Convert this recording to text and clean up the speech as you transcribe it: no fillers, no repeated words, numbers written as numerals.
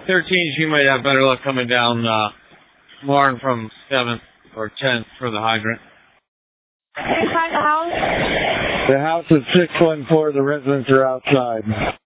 13s, you might have better luck coming down Lauren from 7th or 10th for the hydrant. Inside the house? The house is 614. The residents are outside.